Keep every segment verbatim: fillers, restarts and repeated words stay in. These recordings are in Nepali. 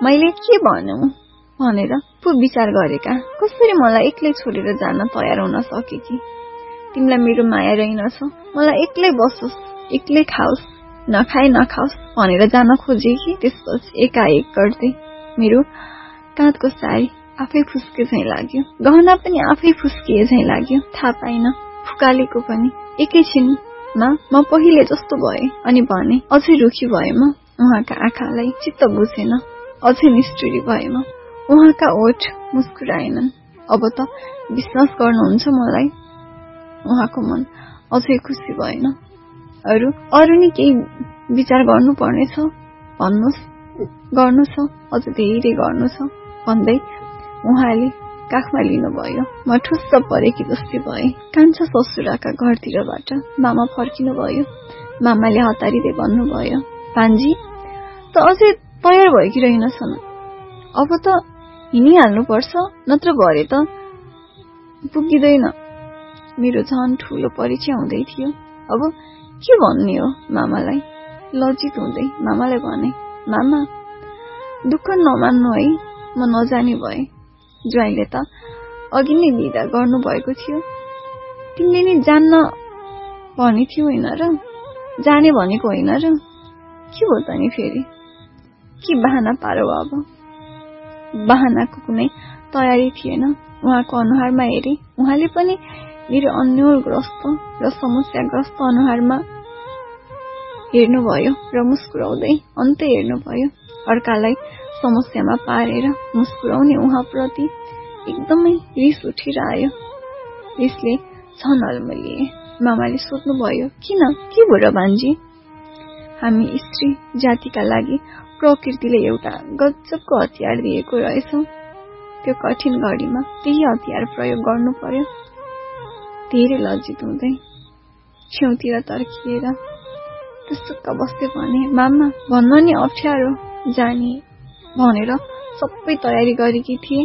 मैले के भनौँ भनेर पो विचार गरेका कसरी मलाई एक्लै छोडेर जान तयार हुन सके कि। तिमीलाई मेरो माया रहेनछ, मलाई एक्लै बसोस्, एक्लै खाओस्, नखाए नखाओस् भनेर जान खोजे कि। त्यसपछि एकाएक गर्दै मेरो काँधको साडी आफै फुस्के झैँ लाग्यो, गहना पनि आफै फुस्किए झैँ लाग्यो। थाहा पाइन फुकालेको पनि। एकैछिनमा म पहिले जस्तो भए अनि भने अझै रुखी भए म। उहाँका आँखालाई चित्त बुझेन, अझै निष्ठुरी भए म। उहाँका ओठ मुस्कुराएनन्। अब त विश्वास गर्नुहुन्छ मलाई? उहाँको मन अझै खुसी भएन। अरू अरू नि केही विचार गर्नु पर्नेछ भन्नुहोस्। गर्नु छ, अझ धेरै गर्नु छ भन्दै उहाँले काखमा लिनुभयो। म ठुस्स परेकी जस्तै भए। कान्छा ससुराका घरतिरबाट मामा फर्किनु भयो। मामाले हतारिँदै भन्नुभयो, भान्जी त अझै तयार भएकी रहेनछन्, अब त हिँडिहाल्नु पर्छ, नत्र भरे त पुगिँदैन। मेरो झन् ठुलो परीक्षा हुँदै थियो। अब के भन्ने हो मामालाई? लज्जित हुँदै मामालाई भने, मामा दुःख नमान्नु है, म नजाने भए। ज्वाइँले त अघि नै बिदा गर्नु भएको थियो। तिमीले नि जान्न भने थियो होइन र? जाने भनेको होइन र? के हो त नि फेरि? के बहाना पारो अब? बहानाको कुनै तयारी थिएन। उहाँको अनुहारमा हेरे। उहाँले पनि मेरो अन्योलग्रस्त र समस्याग्रस्त अनुहारमा हेर्नुभयो र मुस्कुराउँदै अन्तै हेर्नुभयो। अर्कालाई समस्यामा पारेर मुस्कुराउने उहाँप्रति एकदमै रिस उठेर आयो। रिसले झन् अल्मलिए। मामाले सोध्नुभयो, किन, के भयो र भान्जी? हामी स्त्री जातिका लागि प्रकृतिले एउटा गजबको हतियार दिएको रहेछ। त्यो कठिन घडीमा त्यही हतियार प्रयोग गर्नु पर्यो। धेरै लज्जित हुँदै छेउतिर तर्किएर टुसुक्क बस्दै भने, मामा भन्न नि अप्ठ्यारो, जाने भनेर सबै तयारी गरेकी थिए।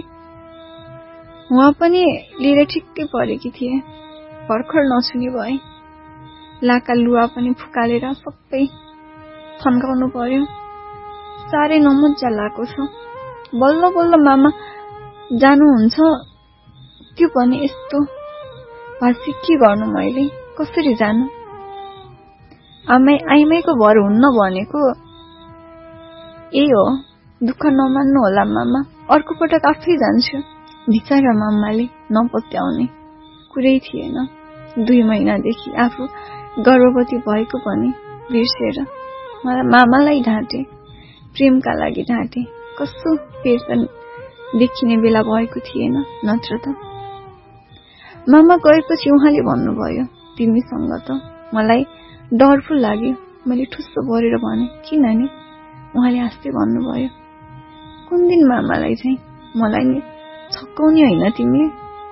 उहाँ पनि लिएर ठिक्कै परेकी थिए। भर्खर नछुनी भए। लाका लुवा पनि फुकालेर सबै थन्काउनु पर्यो। साह्रै नमज्जा लागेको छ। बल्ल बल्ल मामा जानुहुन्छ, त्यो पनि यस्तो भाषी के गर्नु मैले? कसरी जानु? आमै आइमाईको भर हुन्न भनेको ए हो। दुःख नमान्नु होला मामा, अर्को पटक आफै जान्छु। बिचारा मामाले नपत्याउने कुरै थिएन। दुई महिनादेखि आफू गर्भवती भएको पनि बिर्सेर मलाई मामालाई ढाँटे, प्रेमका लागि ढाँटे। कस्तो फेर त देखिने बेला भएको थिएन नत्र त। मामा गएपछि उहाँले भन्नुभयो, तिमीसँग त मलाई डर पो लाग्यो। मैले ठुस्स भरेर भने, किन नि? उहाँले हाँस्दै भन्नुभयो, कुन दिन मामालाई चाहिँ मलाई नि छक्काउने होइन तिमीले?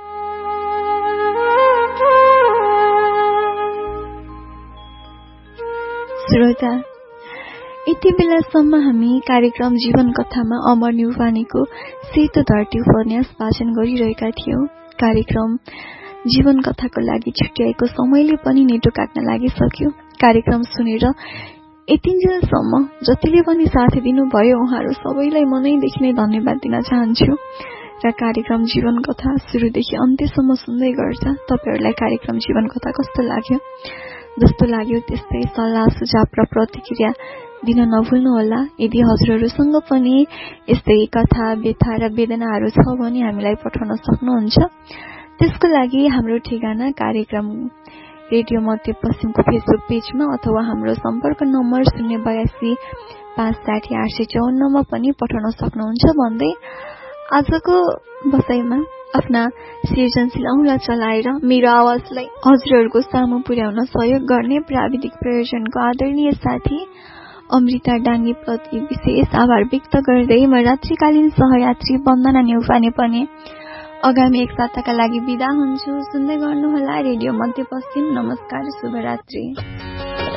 श्रोता, यति बेलासम्म हामी कार्यक्रम जीवन कथामा अमर न्युपानेको सेतो धरती उपन्यास वाचन गरिरहेका थियौं। कार्यक्रम जीवन कथाको लागि छुट्याएको समयले पनि नेटो काट्न लागिसक्यो। कार्यक्रम सुनेर यतिन्जेलसम्म जतिले पनि साथ दिनुभयो उहाँहरू सबैलाई मनैदेखि नै धन्यवाद दिन चाहन्छु। र कार्यक्रम जीवन कथा सुरुदेखि अन्त्यसम्म सुन्दै गर्दा तपाईहरुलाई कार्यक्रम जीवन कथा कस्तो लाग्यो? जस्तो लाग्यो त्यस्तै सल्लाह सुझाव र प्रतिक्रिया दिन नभुल्नुहोला। यदि हजुरहरूसँग पनि यस्तै कथा व्यथा र वेदनाहरू छ भने हामीलाई पठाउन सक्नुहुन्छ। त्यसको लागि हाम्रो ठेगाना कार्यक्रम रेडियो मध्यपश्चिमको फेसबुक पेजमा अथवा हाम्रो सम्पर्क नम्बर शून्य बयासी पाँच साठी आठ सय चौवन्नमा पनि पठाउन सक्नुहुन्छ भन्दै आजको बसाइमा आफ्ना सृजनशील औँला चलाएर मेरो आवाजलाई हजुरहरूको सामु पुर्याउन सहयोग गर्ने प्राविधिक प्रयोजनको आदरणीय साथी अमृता डाङ्गी प्रति विशेष आभार व्यक्त गर्दै म रात्रिकालीन सहयात्री वन्दना न्युपाने पनि आगामी एक साताका लागि बिदा हुन्छु। सुन्दै गर्नुहोला रेडियो मध्यपश्चिम। नमस्कार, शुभरात्रि।